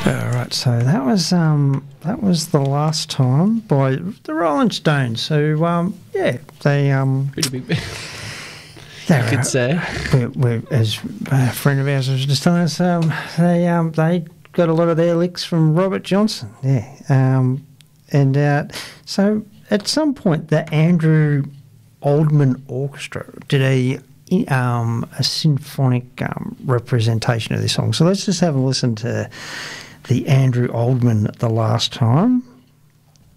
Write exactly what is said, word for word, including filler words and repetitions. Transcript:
All right, so that was um, that was The Last Time by the Rolling Stones. So um, yeah, they um, Pretty big. they're, You could say. we we as a friend of ours was just telling us, um, they um, they got a lot of their licks from Robert Johnson. Yeah, um, and uh, so at some point the Andrew Oldman Orchestra did a um, a symphonic um, representation of this song. So let's just have a listen to the Andrew Oldman The Last Time.